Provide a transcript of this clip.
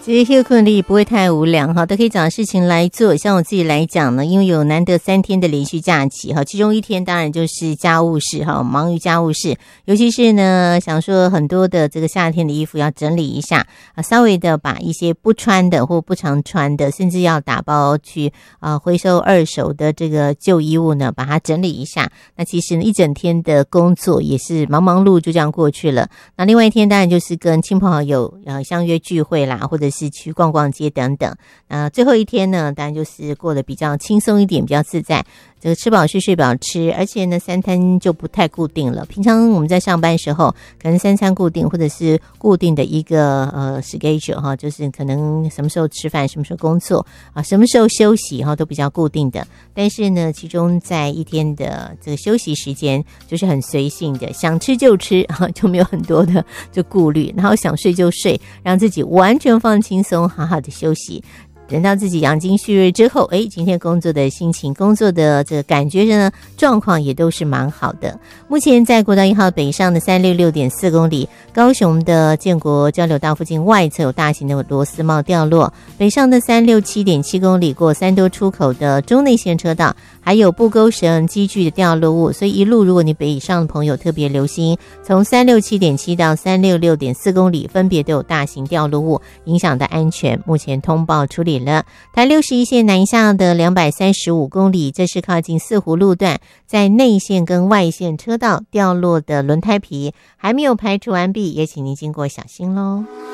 其实休克力不会太无聊哈，都可以找事情来做。像我自己来讲呢，因为有难得3天的连续假期哈，其中1天当然就是家务事哈，忙于家务事，尤其是呢，想说很多的这个夏天的衣服要整理一下啊，稍微的把一些不穿的或不常穿的，甚至要打包去回收2手的这个旧衣物呢，把它整理一下。那其实呢，一整天的工作也是忙忙碌就这样过去了。那另外1天当然就是跟亲朋好友相约聚会啦，或者是去逛逛街等等。最后1天呢，当然就是过得比较轻松一点，比较自在。这个吃饱睡饱吃，而且呢3餐就不太固定了。平常我们在上班时候，可能3餐固定，或者是固定的一个schedule 哈，就是可能什么时候吃饭，什么时候工作啊，什么时候休息哈，都比较固定的。但是呢，其中在1天的这个休息时间，就是很随性的，想吃就吃啊，就没有很多的就顾虑，然后想睡就睡，让自己完全放轻松，好好的休息。等到自己养精蓄锐之后，今天工作的心情、工作的这个感觉呢，状况也都是蛮好的。目前在国道1号北上的366.4公里，高雄的建国交流道附近外侧有大型的螺丝帽掉落，北上的367.7公里过三多出口的中内线车道，还有布钩绳积聚的掉落物，所以一路如果你北上的朋友特别留心，从367.7到366.4公里分别都有大型掉落物影响到安全，目前通报处理了。台61线南下的235公里，这是靠近四湖路段，在内线跟外线车道掉落的轮胎皮还没有排除完毕，也请您经过小心咯。